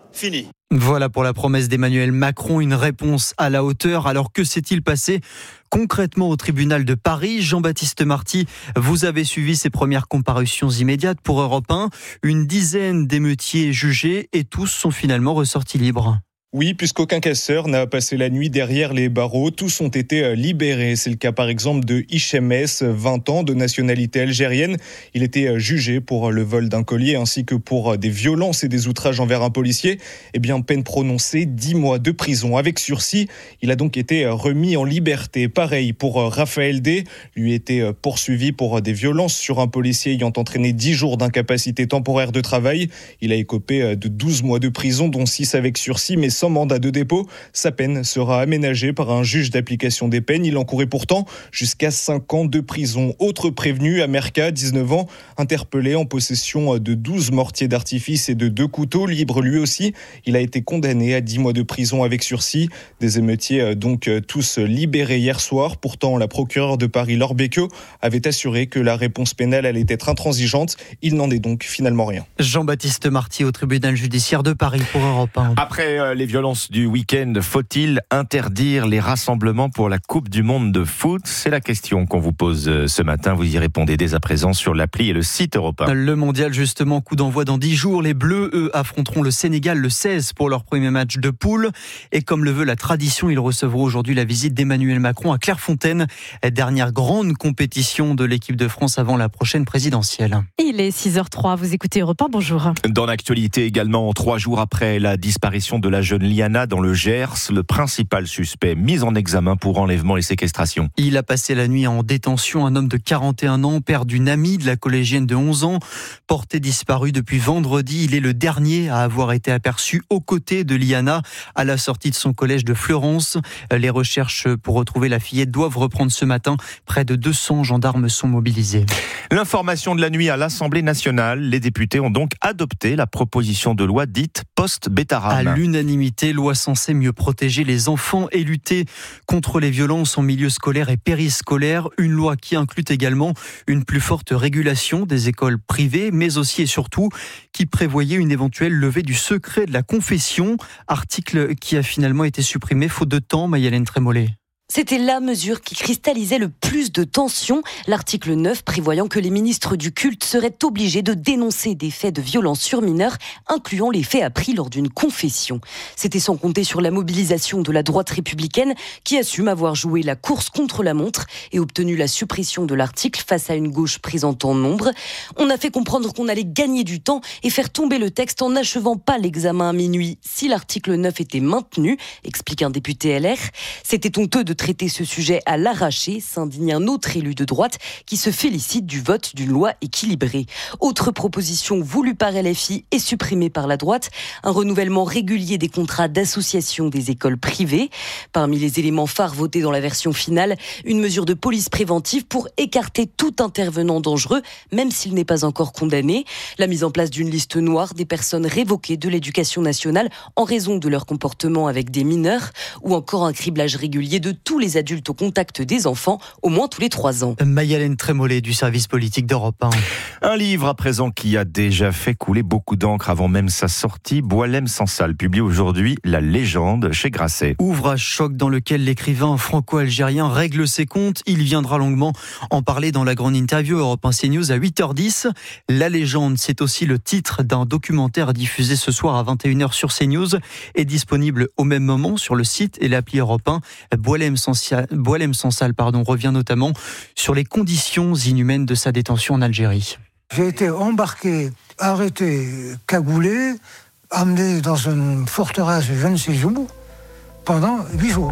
fini. Voilà pour la promesse d'Emmanuel Macron, une réponse à la hauteur. Alors que s'est-il passé concrètement au tribunal de Paris? Jean-Baptiste Marty, vous avez suivi ces premières comparutions immédiates pour Europe un. Une dizaine d'émeutiers jugés et tous sont finalement ressortis libres. Oui, puisqu'aucun casseur n'a passé la nuit derrière les barreaux. Tous ont été libérés. C'est le cas par exemple de Hichem S, vingt ans, de nationalité algérienne. Il était jugé pour le vol d'un collier ainsi que pour des violences et des outrages envers un policier. Eh bien, peine prononcée, dix mois de prison avec sursis. Il a donc été remis en liberté. Pareil pour Raphaël D. Lui était poursuivi pour des violences sur un policier ayant entraîné dix jours d'incapacité temporaire de travail. Il a écopé de douze mois de prison, dont six avec sursis, mais sans mandat de dépôt. Sa peine sera aménagée par un juge d'application des peines. Il encourait pourtant jusqu'à cinq ans de prison. Autre prévenu, Amerka, dix-neuf ans, interpellé en possession de douze mortiers d'artifice et de deux couteaux, libre lui aussi. Il a été condamné à dix mois de prison avec sursis. Des émeutiers donc tous libérés hier soir. Pourtant, la procureure de Paris, Laure Becquio, avait assuré que la réponse pénale allait être intransigeante. Il n'en est donc finalement rien. Jean-Baptiste Marty au tribunal judiciaire de Paris pour Europe un. Après euh, les violences du week-end, faut-il interdire les rassemblements pour la Coupe du Monde de foot? C'est la question qu'on vous pose ce matin. Vous y répondez dès à présent sur l'appli et le site Europe un. Le mondial, justement, coup d'envoi dans dix jours. Les Bleus, eux, affronteront le Sénégal le seize pour leur premier match de poule. Et comme le veut la tradition, ils recevront aujourd'hui la visite d'Emmanuel Macron à Clairefontaine. Dernière grande compétition de l'équipe de France avant la prochaine présidentielle. Il est six heures zéro trois, vous écoutez Europe un, bonjour. Dans l'actualité également, trois jours après la disparition de la jeune Liana dans le Gers, le principal suspect mis en examen pour enlèvement et séquestration. Il a passé la nuit en détention, un homme de quarante et un ans, père d'une amie de la collégienne de onze ans, porté disparu depuis vendredi. Il est le dernier à avoir été aperçu aux côtés de Liana à la sortie de son collège de Fleurance. Les recherches pour retrouver la fillette doivent reprendre ce matin. Près de deux cents gendarmes sont mobilisés. L'information de la nuit à l'Assemblée nationale. Les députés ont donc adopté la proposition de loi dite post-Bétarame. À l'unanimité, loi censée mieux protéger les enfants et lutter contre les violences en milieu scolaire et périscolaire. Une loi qui inclut également une plus forte régulation des écoles privées, mais aussi et surtout qui prévoyait une éventuelle levée du secret de la confession. Article qui a finalement été supprimé faute de temps, Maï-Hélène Trémollet. C'était la mesure qui cristallisait le plus de tensions. L'article neuf prévoyant que les ministres du culte seraient obligés de dénoncer des faits de violence sur mineurs, incluant les faits appris lors d'une confession. C'était sans compter sur la mobilisation de la droite républicaine qui assume avoir joué la course contre la montre et obtenu la suppression de l'article face à une gauche prise en nombre. On a fait comprendre qu'on allait gagner du temps et faire tomber le texte en n'achevant pas l'examen à minuit si l'article neuf était maintenu, explique un député L R. C'était honteux de traiter ce sujet à l'arraché, s'indigne un autre élu de droite qui se félicite du vote d'une loi équilibrée. Autre proposition voulue par L F I et supprimée par la droite, un renouvellement régulier des contrats d'association des écoles privées. Parmi les éléments phares votés dans la version finale, une mesure de police préventive pour écarter tout intervenant dangereux, même s'il n'est pas encore condamné. La mise en place d'une liste noire des personnes révoquées de l'éducation nationale en raison de leur comportement avec des mineurs, ou encore un criblage régulier de tous les adultes au contact des enfants, au moins tous les trois ans. Maï-Hélène Trémollet du service politique d'Europe un. Un livre à présent qui a déjà fait couler beaucoup d'encre avant même sa sortie. Boualem Sansal publie aujourd'hui La légende chez Grasset. Ouvrage choc dans lequel l'écrivain franco-algérien règle ses comptes. Il viendra longuement en parler dans la grande interview Europe un C News à huit heures dix. La légende, c'est aussi le titre d'un documentaire diffusé ce soir à vingt et une heures sur C News et disponible au même moment sur le site et l'appli Europe un. Boualem Sansal, Boualem Sansal pardon, revient notamment sur les conditions inhumaines de sa détention en Algérie. J'ai été embarqué, arrêté, cagoulé, amené dans une forteresse je ne sais où pendant huit jours.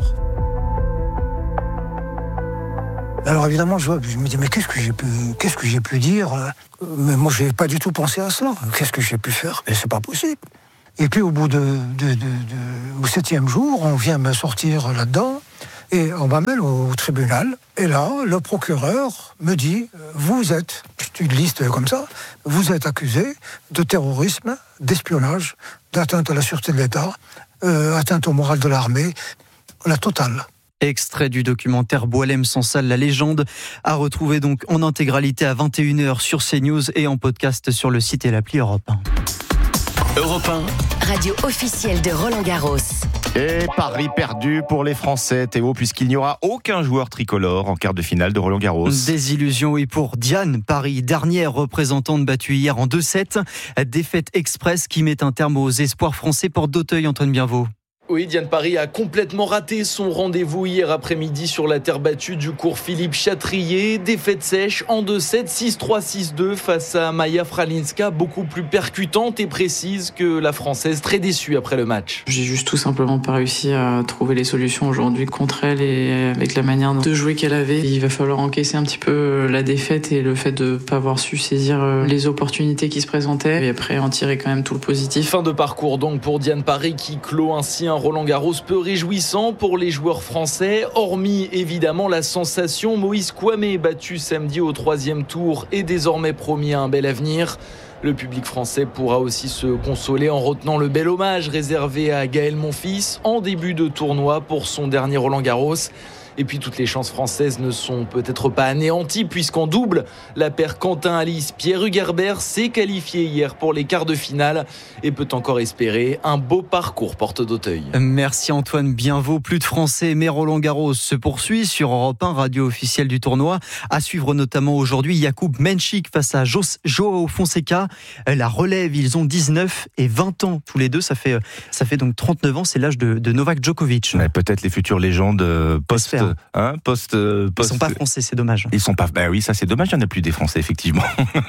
Alors évidemment, je, je me dis, mais qu'est-ce que j'ai pu, qu'est-ce que j'ai pu dire? Mais moi, je n'ai pas du tout pensé à cela. Qu'est-ce que j'ai pu faire? Mais c'est pas possible. Et puis au bout de, de, de, de, au septième jour, on vient me sortir là-dedans et on m'amène au, au tribunal. Et là, le procureur me dit, vous êtes, c'est une liste comme ça, vous êtes accusé de terrorisme, d'espionnage, d'atteinte à la sûreté de l'État, euh, atteinte au moral de l'armée, la totale. Extrait du documentaire Boualem Sansal, La légende, à retrouver donc en intégralité à vingt et une heures sur C News et en podcast sur le site et l'appli Europe un. Europe un. radio officielle de Roland-Garros. Et Paris perdu pour les Français, Théo, puisqu'il n'y aura aucun joueur tricolore en quart de finale de Roland-Garros. Désillusion, oui, pour Diane Paris, dernière représentante battue hier en deux sept. Défaite express qui met un terme aux espoirs français. Porte d'Auteuil, Antoine Bienvaux. Oui, Diane Paris a complètement raté son rendez-vous hier après-midi sur la terre battue du cours Philippe Chatrier. Défaite sèche en deux sept, six trois, six deux face à Maja Fralinska, beaucoup plus percutante et précise que la Française, très déçue après le match. J'ai juste tout simplement pas réussi à trouver les solutions aujourd'hui contre elle et avec la manière de jouer qu'elle avait. Il va falloir encaisser un petit peu la défaite et le fait de pas avoir su saisir les opportunités qui se présentaient et après en tirer quand même tout le positif. Fin de parcours donc pour Diane Paris qui clôt ainsi un Roland-Garros peu réjouissant pour les joueurs français, hormis évidemment la sensation Moïse Kouamé, battu samedi au troisième tour et désormais promis à un bel avenir. Le public français pourra aussi se consoler en retenant le bel hommage réservé à Gaël Monfils en début de tournoi pour son dernier Roland-Garros. Et puis toutes les chances françaises ne sont peut-être pas anéanties puisqu'en double, la paire Quentin-Alice Pierre Hugerbert s'est qualifiée hier pour les quarts de finale et peut encore espérer un beau parcours porte d'Auteuil. Merci Antoine Bienvaux. Plus de Français, mais Roland-Garros se poursuit sur Europe un, radio officielle du tournoi. À suivre notamment aujourd'hui Jakub Menchik face à Joao Fonseca. La relève, ils ont dix-neuf et vingt ans tous les deux. Ça fait, ça fait donc trente-neuf ans, c'est l'âge de, de Novak Djokovic. Ouais, peut-être les futures légendes post Hein, post, euh, post... Ils sont pas français, c'est dommage. Ils sont pas. Ben oui, ça c'est dommage. Il n'y en a plus des Français, effectivement.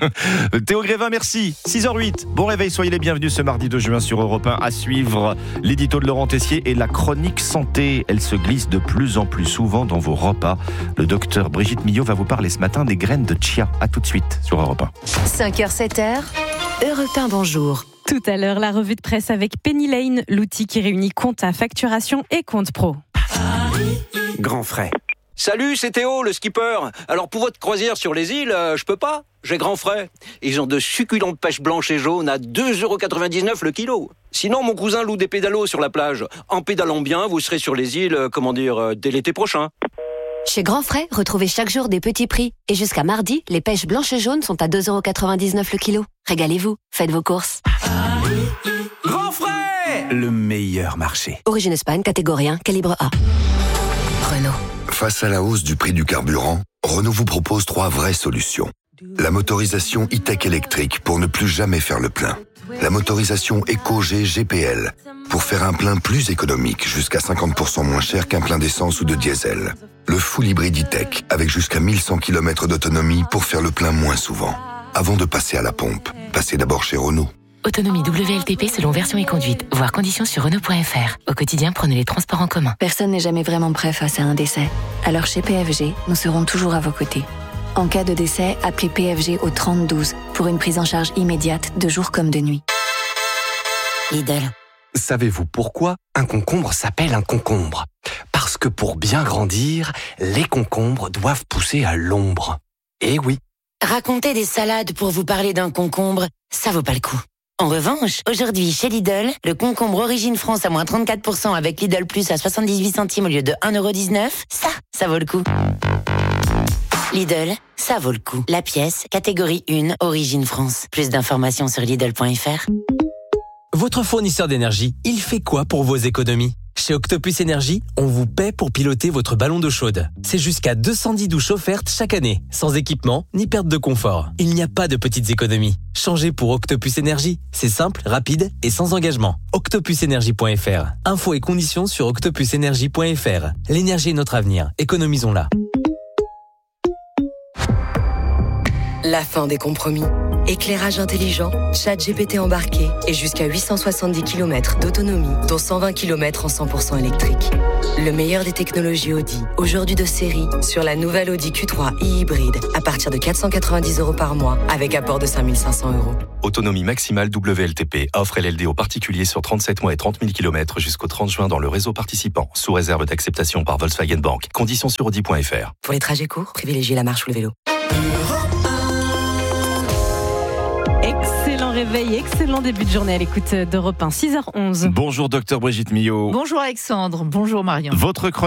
Théo Grévin, merci. six heures huit. Bon réveil, soyez les bienvenus ce mardi deux juin sur Europe un. À suivre l'édito de Laurent Tessier et la chronique santé. Elle se glisse de plus en plus souvent dans vos repas. Le docteur Brigitte Millot va vous parler ce matin des graines de chia. À tout de suite sur Europe un. cinq heures, sept heures, Europe un, bonjour. Tout à l'heure, la revue de presse avec Penny Lane, l'outil qui réunit compta, facturation et compte pro. Grand frais. Salut, c'est Théo, le skipper. Alors pour votre croisière sur les îles, euh, je peux pas. J'ai grand frais. Ils ont de succulentes pêches blanches et jaunes à deux euros quatre-vingt-dix-neuf le kilo. Sinon, mon cousin loue des pédalos sur la plage. En pédalant bien, vous serez sur les îles, euh, comment dire, euh, dès l'été prochain. Chez Grand Frais, retrouvez chaque jour des petits prix. Et jusqu'à mardi, les pêches blanches et jaunes sont à deux euros quatre-vingt-dix-neuf le kilo. Régalez-vous, faites vos courses. Grand Frais, le meilleur marché. Origine Espagne, catégorie un, calibre A. Renault. Face à la hausse du prix du carburant, Renault vous propose trois vraies solutions. La motorisation e-tech électrique pour ne plus jamais faire le plein. La motorisation EcoG G P L pour faire un plein plus économique, jusqu'à cinquante pour cent moins cher qu'un plein d'essence ou de diesel. Le full hybride e-tech avec jusqu'à mille cent kilomètres d'autonomie pour faire le plein moins souvent. Avant de passer à la pompe, passez d'abord chez Renault. Autonomie W L T P selon version et conduite. Voir conditions sur Renault point F R. Au quotidien, prenez les transports en commun. Personne n'est jamais vraiment prêt face à un décès. Alors chez P F G, nous serons toujours à vos côtés. En cas de décès, appelez P F G au trente douze pour une prise en charge immédiate de jour comme de nuit. Lidl. Savez-vous pourquoi un concombre s'appelle un concombre ? Parce que pour bien grandir, les concombres doivent pousser à l'ombre. Eh oui. Raconter des salades pour vous parler d'un concombre, ça vaut pas le coup. En revanche, aujourd'hui, chez Lidl, le concombre Origine France à moins trente-quatre pour cent avec Lidl Plus à soixante-dix-huit centimes au lieu de un euro dix-neuf, ça, ça vaut le coup. Lidl, ça vaut le coup. La pièce, catégorie un, Origine France. Plus d'informations sur Lidl point F R. Votre fournisseur d'énergie, il fait quoi pour vos économies ? Chez Octopus Énergie, on vous paie pour piloter votre ballon d'eau chaude. C'est jusqu'à deux cent dix douches offertes chaque année, sans équipement ni perte de confort. Il n'y a pas de petites économies. Changez pour Octopus Énergie. C'est simple, rapide et sans engagement. octopus énergie point F R. Infos et conditions sur octopus énergie point F R. L'énergie est notre avenir. Économisons-la. La fin des compromis. Éclairage intelligent, chat G P T embarqué et jusqu'à huit cent soixante-dix kilomètres d'autonomie, dont cent vingt kilomètres en cent pour cent électrique. Le meilleur des technologies Audi, aujourd'hui de série, sur la nouvelle Audi Q trois e-hybride, à partir de quatre cent quatre-vingt-dix euros par mois, avec apport de cinq mille cinq cents euros. Autonomie maximale W L T P. Offre L L D aux particuliers sur trente-sept mois et trente mille kilomètres jusqu'au trente juin dans le réseau participant, sous réserve d'acceptation par Volkswagen Bank. Conditions sur Audi point F R. Pour les trajets courts, privilégiez la marche ou le vélo. Excellent réveil, excellent début de journée à l'écoute d'Europe un, six heures onze. Bonjour docteur Brigitte Millot. Bonjour Alexandre, bonjour Marion. Votre